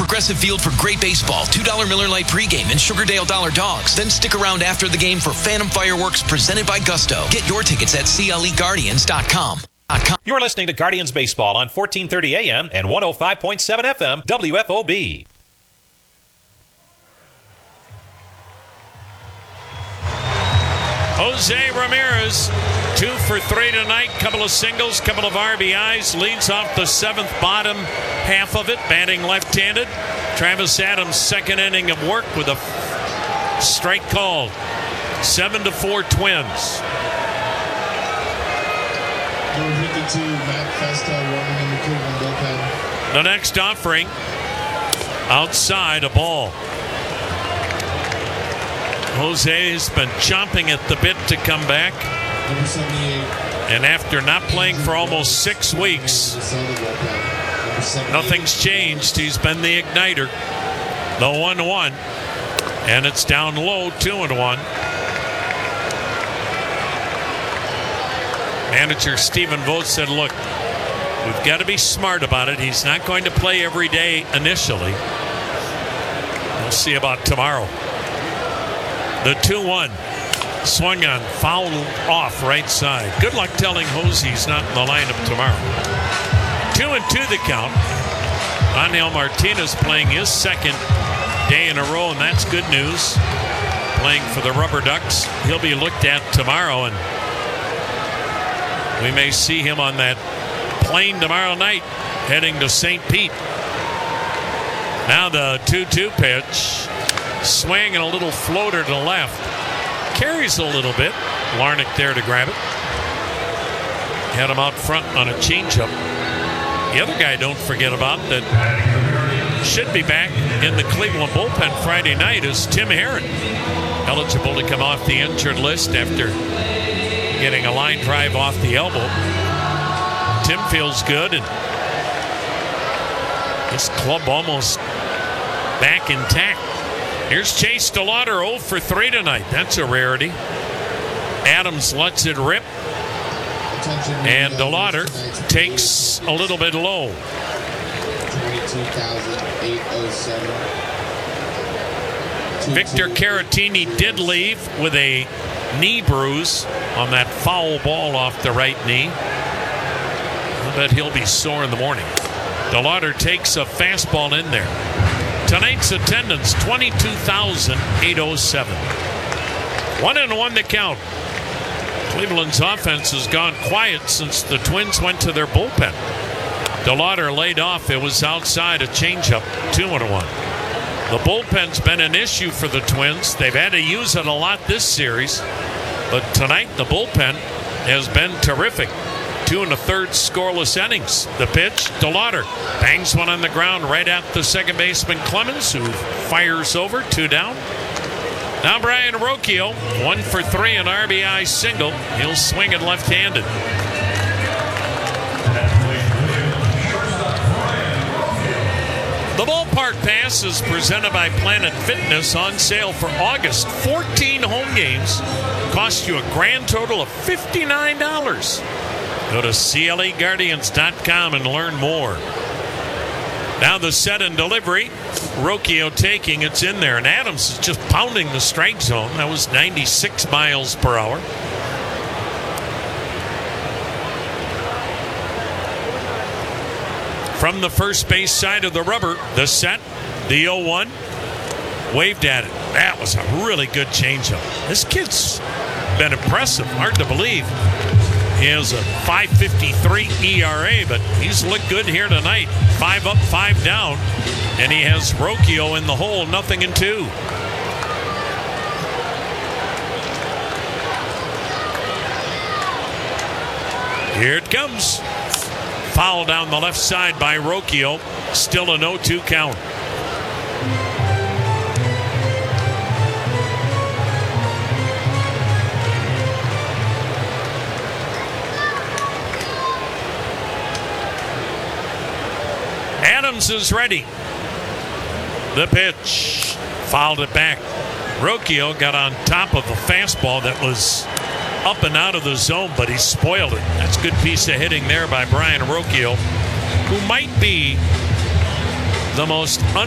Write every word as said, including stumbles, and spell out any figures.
Progressive Field for great baseball, two dollar Miller Lite pregame, and Sugardale Dollar Dogs. Then stick around after the game for Phantom Fireworks presented by Gusto. Get your tickets at C L E Guardians dot com. You're listening to Guardians Baseball on fourteen thirty A M and one oh five point seven F M W F O B. Jose Ramirez, two for three tonight. Couple of singles, couple of R B Is. Leads off the seventh, bottom half of it, batting left-handed. Travis Adams' second inning of work with a strike called. Seven to four Twins. Number fifty-two, Matt Festa, warming in the Cleveland bullpen. The next offering, outside, a ball. Jose has been chomping at the bit to come back. Number seventy-eight. And after not playing for almost six weeks, nothing's changed. He's been the igniter. The one one. And it's down low, two and one. Manager Stephen Vogt said, look, we've got to be smart about it. He's not going to play every day initially. We'll see about tomorrow. The two one. Swung on, fouled off right side. Good luck telling Jose he's not in the lineup tomorrow. Two and two the count. Angel Martinez playing his second day in a row, and that's good news. Playing for the Rubber Ducks. He'll be looked at tomorrow, and we may see him on that plane tomorrow night heading to Saint Pete. Now the two two pitch. Swing and a little floater to left. Carries a little bit. Larnach there to grab it. Had him out front on a changeup. The other guy don't forget about that should be back in the Cleveland bullpen Friday night is Tim Herron. Eligible to come off the injured list after getting a line drive off the elbow. Tim feels good, and this club almost back intact. Here's Chase DeLauder, oh for three tonight. That's a rarity. Adams lets it rip. And DeLauder takes a little bit low. twenty-two thousand eight hundred seven. Victor Caratini did leave with a knee bruise on that foul ball off the right knee. I bet he'll be sore in the morning. DeLauder takes a fastball in there. Tonight's attendance, twenty-two thousand eight hundred seven. One and one to count. Cleveland's offense has gone quiet since the Twins went to their bullpen. DeLauder laid off. It was outside, a changeup, two and one. The bullpen's been an issue for the Twins. They've had to use it a lot this series. But tonight, the bullpen has been terrific. Two and a third scoreless innings. The pitch, DeLauder bangs one on the ground right at the second baseman Clemens, who fires over, two down. Now Brian Rocchio, one for three, an R B I single. He'll swing it left-handed. The Ballpark Pass is presented by Planet Fitness, on sale for August. fourteen home games cost you a grand total of fifty-nine dollars. Go to C L E Guardians dot com and learn more. Now the set and delivery. Rocchio taking, it's in there. And Adams is just pounding the strike zone. That was ninety-six miles per hour. From the first base side of the rubber, the set, the oh one. Waved at it. That was a really good changeup. This kid's been impressive. Hard to believe. He has a five fifty-three E R A, but he's looked good here tonight. Five up, five down, and he has Rocchio in the hole, nothing in two. Here it comes. Foul down the left side by Rocchio. Still an oh two count. Adams is ready. The pitch. Fouled it back. Rocchio got on top of a fastball that was up and out of the zone, but he spoiled it. That's a good piece of hitting there by Brian Rocchio, who might be the most